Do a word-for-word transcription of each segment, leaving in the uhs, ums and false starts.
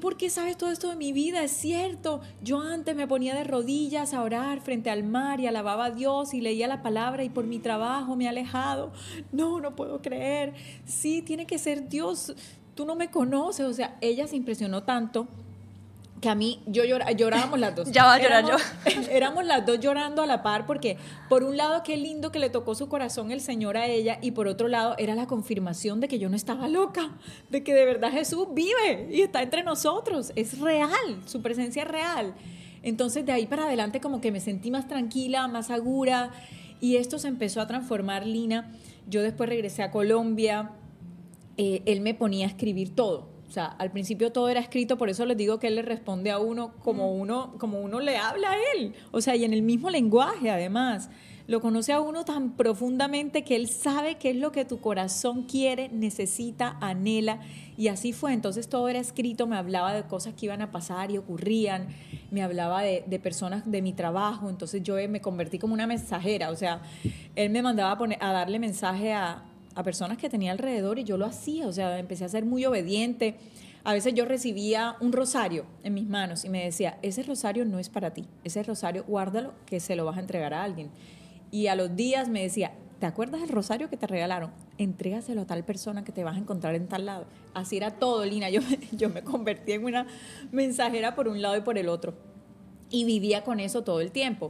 por qué sabes todo esto de mi vida? Es cierto, yo antes me ponía de rodillas a orar frente al mar y alababa a Dios y leía la palabra y por mi trabajo me he alejado. No, no puedo creer. Sí, tiene que ser Dios. Tú no me conoces. O sea, ella se impresionó tanto que a mí, yo llora, llorábamos las dos. Ya va a llorar éramos, yo. Éramos las dos llorando a la par porque, por un lado, qué lindo que le tocó su corazón el Señor a ella, y por otro lado, era la confirmación de que yo no estaba loca, de que de verdad Jesús vive y está entre nosotros. Es real, su presencia es real. Entonces, de ahí para adelante, como que me sentí más tranquila, más segura, y esto se empezó a transformar, Lina. Yo después regresé a Colombia, eh, él me ponía a escribir todo. O sea, al principio todo era escrito, por eso les digo que él le responde a uno como uno, como uno le habla a él. O sea, y en el mismo lenguaje, además. Lo conoce a uno tan profundamente que él sabe qué es lo que tu corazón quiere, necesita, anhela. Y así fue. Entonces todo era escrito, me hablaba de cosas que iban a pasar y ocurrían. Me hablaba de, de personas de mi trabajo. Entonces yo me convertí como una mensajera. O sea, él me mandaba a, poner, a darle mensaje a... a personas que tenía alrededor, y yo lo hacía. O sea, empecé a ser muy obediente. A veces yo recibía un rosario en mis manos y me decía, ese rosario no es para ti, ese rosario guárdalo, que se lo vas a entregar a alguien. Y a los días me decía, ¿te acuerdas del rosario que te regalaron? Entrégaselo a tal persona que te vas a encontrar en tal lado. Así era todo, Lina. Yo, yo me convertí en una mensajera por un lado y por el otro, y vivía con eso todo el tiempo.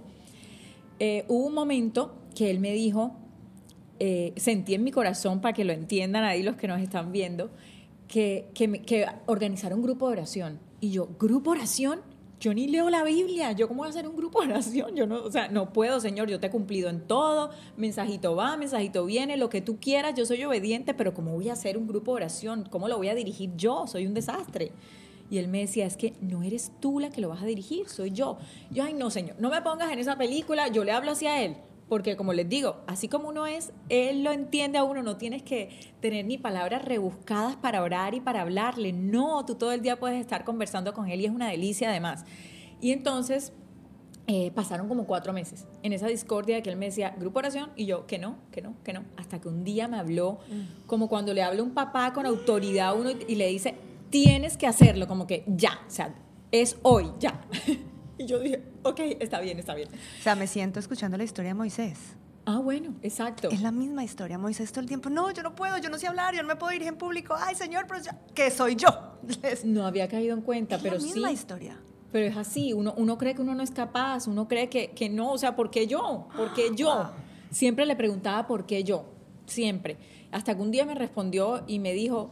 Eh, hubo un momento que él me dijo, Eh, sentí en mi corazón, para que lo entiendan ahí los que nos están viendo, que, que, me, que organizar un grupo de oración. Y yo, ¿grupo de oración? Yo ni leo la Biblia, ¿yo cómo voy a hacer un grupo de oración? Yo no, o sea, no puedo, Señor, yo te he cumplido en todo, mensajito va, mensajito viene, lo que tú quieras, yo soy obediente, pero ¿cómo voy a hacer un grupo de oración? ¿Cómo lo voy a dirigir yo? Soy un desastre. Y él me decía, es que no eres tú la que lo vas a dirigir, soy yo. Yo, ay, no, Señor, no me pongas en esa película, yo le hablo hacia él. Porque, como les digo, así como uno es, él lo entiende a uno, no tienes que tener ni palabras rebuscadas para orar y para hablarle. No, tú todo el día puedes estar conversando con él y es una delicia además. Y entonces eh, pasaron como cuatro meses en esa discordia de que él me decía, grupo oración, y yo, que no, que no, que no. Hasta que un día me habló, como cuando le habla un papá con autoridad a uno y, y le dice, tienes que hacerlo, como que ya, o sea, es hoy, ya. Y yo dije, ok, está bien, está bien. O sea, me siento escuchando la historia de Moisés. Ah, bueno, exacto. Es la misma historia. Moisés todo el tiempo, no, yo no puedo, yo no sé hablar, yo no me puedo dirigir en público. Ay, Señor, pero ya, que soy yo. No había caído en cuenta, es pero la misma sí. historia. Pero es así, uno, uno cree que uno no es capaz, uno cree que, que no, o sea, ¿por qué yo? ¿Por qué yo? Wow. Siempre le preguntaba por qué yo, siempre. Hasta que un día me respondió y me dijo,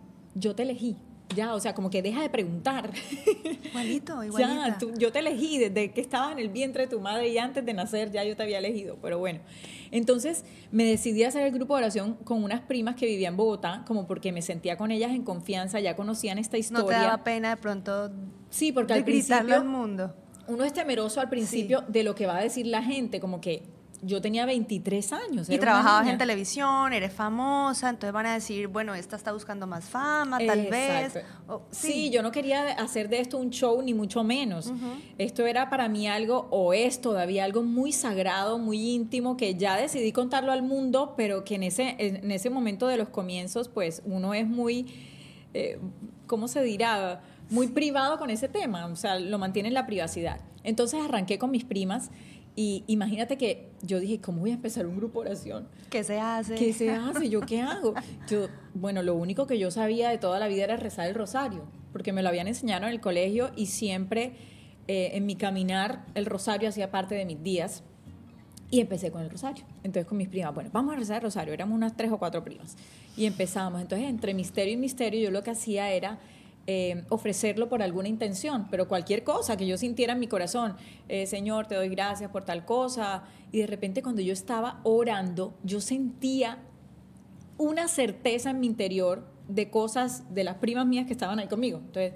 yo te elegí. Ya, o sea, como que deja de preguntar. Igualito, igualita. Ya, tú, yo te elegí desde que estabas en el vientre de tu madre y antes de nacer ya yo te había elegido, pero bueno. Entonces me decidí a hacer el grupo de oración con unas primas que vivían en Bogotá, como porque me sentía con ellas en confianza, ya conocían esta historia. ¿No te daba pena de pronto sí, porque de al gritarlo principio al mundo? Uno es temeroso al principio sí. de lo que va a decir la gente, como que yo tenía veintitrés años. Y trabajabas en televisión, eres famosa, entonces van a decir, bueno, esta está buscando más fama, tal Exacto. vez. Oh, sí. sí, yo no quería hacer de esto un show, ni mucho menos. Uh-huh. Esto era para mí algo, o es todavía algo muy sagrado, muy íntimo, que ya decidí contarlo al mundo, pero que en ese, en ese momento de los comienzos, pues uno es muy, eh, ¿cómo se dirá?, muy sí. privado con ese tema, o sea, lo mantiene en la privacidad. Entonces arranqué con mis primas. Y imagínate que yo dije, ¿cómo voy a empezar un grupo de oración? ¿Qué se hace? ¿Qué se hace? ¿Yo qué hago? Yo, bueno, lo único que yo sabía de toda la vida era rezar el rosario, porque me lo habían enseñado en el colegio y siempre eh, en mi caminar el rosario hacía parte de mis días. Y empecé con el rosario. Entonces con mis primas, bueno, vamos a rezar el rosario. Éramos unas tres o cuatro primas. Y empezamos. Entonces entre misterio y misterio yo lo que hacía era Eh, ofrecerlo por alguna intención, pero cualquier cosa que yo sintiera en mi corazón, eh, Señor, te doy gracias por tal cosa, y de repente cuando yo estaba orando, yo sentía una certeza en mi interior de cosas de las primas mías que estaban ahí conmigo. Entonces,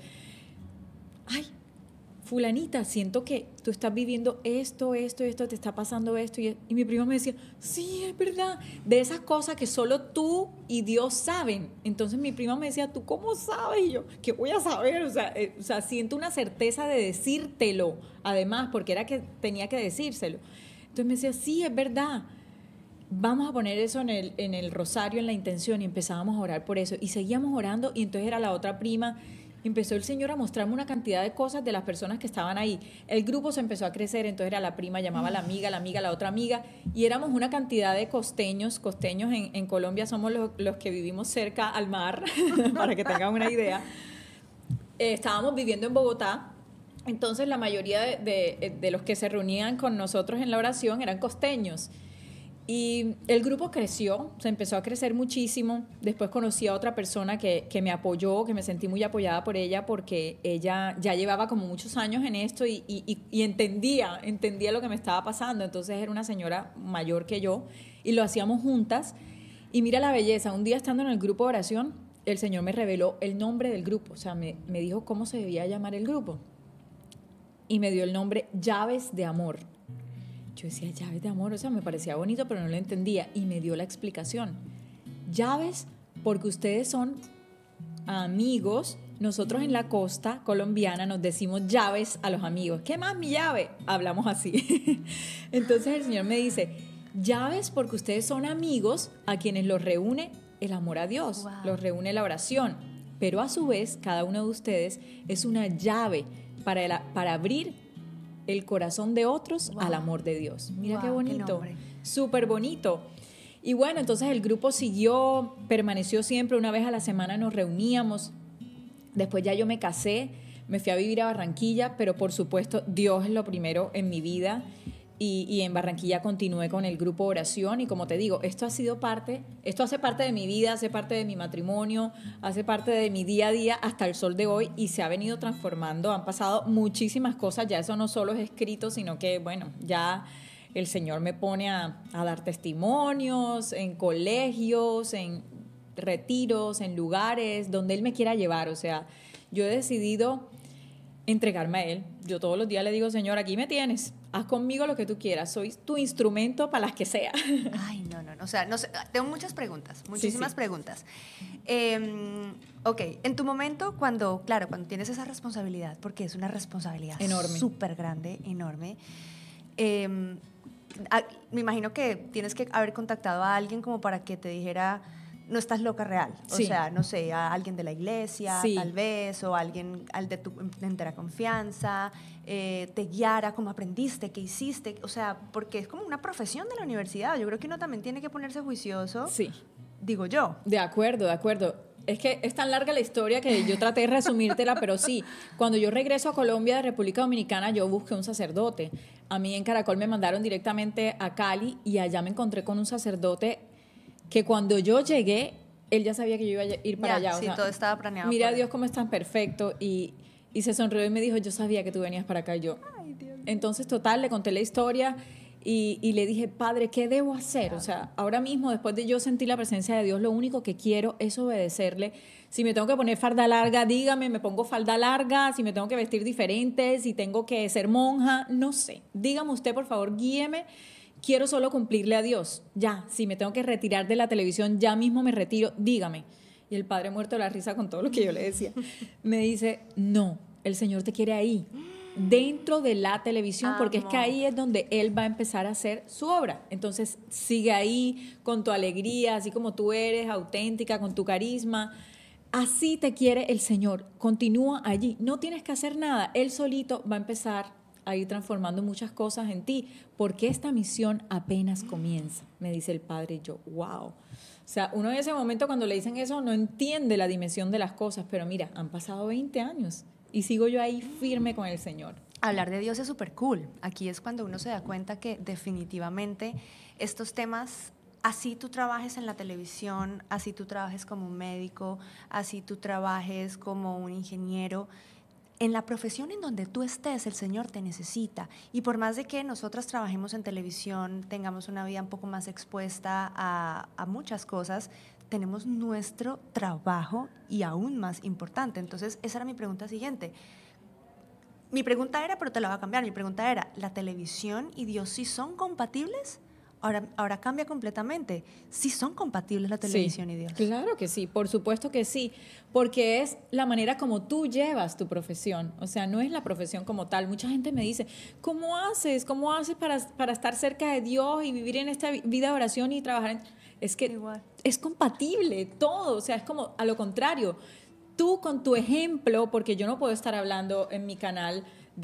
ay, fulanita, siento que tú estás viviendo esto, esto, esto, te está pasando esto, y, y mi prima me decía, sí, es verdad, de esas cosas que solo tú y Dios saben. Entonces mi prima me decía, ¿tú cómo sabes? Y yo, ¿qué voy a saber? O sea, eh, o sea, siento una certeza de decírtelo, además, porque era que tenía que decírselo. Entonces me decía, sí, es verdad, vamos a poner eso en el, en el rosario, en la intención, y empezábamos a orar por eso, y seguíamos orando, y entonces era la otra prima, empezó el Señor a mostrarme una cantidad de cosas de las personas que estaban ahí. El grupo se empezó a crecer, entonces era la prima, llamaba a la amiga, la amiga, la otra amiga, y éramos una cantidad de costeños. Costeños en, en Colombia somos los, los que vivimos cerca al mar, para que tengan una idea. Eh, estábamos viviendo en Bogotá, entonces la mayoría de, de, de los que se reunían con nosotros en la oración eran costeños. Y el grupo creció, se empezó a crecer muchísimo. Después conocí a otra persona que, que me apoyó, que me sentí muy apoyada por ella, porque ella ya llevaba como muchos años en esto y, y, y entendía, entendía lo que me estaba pasando. Entonces era una señora mayor que yo y lo hacíamos juntas. Y mira la belleza, un día estando en el grupo de oración, el Señor me reveló el nombre del grupo, o sea, me, me dijo cómo se debía llamar el grupo. Y me dio el nombre Llaves de Amor. Yo decía, llaves de amor, o sea, me parecía bonito, pero no lo entendía. Y me dio la explicación. Llaves, porque ustedes son amigos. Nosotros en la costa colombiana nos decimos llaves a los amigos. ¿Qué más, mi llave? Hablamos así. Entonces el Señor me dice, llaves, porque ustedes son amigos a quienes los reúne el amor a Dios, wow. Los reúne la oración. Pero a su vez, cada uno de ustedes es una llave para, la, para abrir el corazón de otros wow. al amor de Dios. Mira wow, qué bonito, súper bonito. Y bueno, entonces el grupo siguió, permaneció siempre, una vez a la semana nos reuníamos. Después ya yo me casé, me fui a vivir a Barranquilla, pero por supuesto Dios es lo primero en mi vida. Y, y en Barranquilla continué con el grupo oración y como te digo, esto ha sido parte, esto hace parte de mi vida, hace parte de mi matrimonio, hace parte de mi día a día hasta el sol de hoy y se ha venido transformando. Han pasado muchísimas cosas, ya eso no solo es escrito, sino que bueno, ya el Señor me pone a, a dar testimonios en colegios, en retiros, en lugares donde Él me quiera llevar. O sea, yo he decidido entregarme a Él. Yo todos los días le digo, Señor, aquí me tienes, haz conmigo lo que tú quieras, soy tu instrumento para las que sea. Ay, no, no, no, o sea, no sé, tengo muchas preguntas, muchísimas sí, sí. preguntas. Eh, ok, en tu momento, cuando, claro, cuando tienes esa responsabilidad, porque es una responsabilidad enorme, súper grande, enorme, eh, a, me imagino que tienes que haber contactado a alguien como para que te dijera, no estás loca real, o sí. sea, no sé, a alguien de la iglesia, sí. tal vez, o alguien al de tu entera confianza, eh, te guiara, cómo aprendiste, qué hiciste, o sea, porque es como una profesión de la universidad, yo creo que uno también tiene que ponerse juicioso, sí. digo yo. De acuerdo, de acuerdo. Es que es tan larga la historia que yo traté de resumírtela, pero sí, cuando yo regreso a Colombia de República Dominicana, yo busqué un sacerdote. A mí en Caracol me mandaron directamente a Cali y allá me encontré con un sacerdote que cuando yo llegué, él ya sabía que yo iba a ir para ya, allá. O sí, sea, todo estaba planeado. Mira a Dios cómo es tan perfecto. Y, y se sonrió y me dijo, yo sabía que tú venías para acá. Y yo, Ay, Dios. Entonces, total, le conté la historia y, y le dije, Padre, ¿qué debo hacer? O sea, ahora mismo, después de yo sentir la presencia de Dios, lo único que quiero es obedecerle. Si me tengo que poner falda larga, dígame, me pongo falda larga. Si me tengo que vestir diferente, si tengo que ser monja, no sé. Dígame usted, por favor, guíeme. Quiero solo cumplirle a Dios. Ya, si me tengo que retirar de la televisión, ya mismo me retiro, dígame. Y el padre muerto de la risa con todo lo que yo le decía. Me dice, no, el Señor te quiere ahí, dentro de la televisión, Amor. Porque es que ahí es donde Él va a empezar a hacer su obra. Entonces, sigue ahí con tu alegría, así como tú eres, auténtica, con tu carisma. Así te quiere el Señor. Continúa allí. No tienes que hacer nada. Él solito va a empezar a ir transformando muchas cosas en ti, porque esta misión apenas comienza, me dice el padre. Y yo, wow. O sea, uno en ese momento cuando le dicen eso no entiende la dimensión de las cosas, pero mira, han pasado veinte años y sigo yo ahí firme con el Señor. Hablar de Dios es súper cool. Aquí es cuando uno se da cuenta que definitivamente estos temas, así tú trabajes en la televisión, así tú trabajes como un médico, así tú trabajes como un ingeniero, en la profesión en donde tú estés, el Señor te necesita. Y por más de que nosotras trabajemos en televisión, tengamos una vida un poco más expuesta a, a muchas cosas, tenemos nuestro trabajo y aún más importante. Entonces, esa era mi pregunta siguiente. Mi pregunta era, pero te la voy a cambiar, mi pregunta era, ¿la televisión y Dios sí son compatibles? Ahora, ahora cambia completamente. ¿Sí son compatibles la televisión sí, y Dios? Claro que sí, por supuesto que sí, porque es la manera como tú llevas tu profesión, o sea, no es la profesión como tal. Mucha gente me dice, ¿cómo haces? ¿Cómo haces para, para estar cerca de Dios y vivir en esta vida de oración y trabajar en...? Es que Igual. Es compatible todo, o sea, es como a lo contrario. tú con tu ejemplo, porque yo no puedo estar hablando en mi canal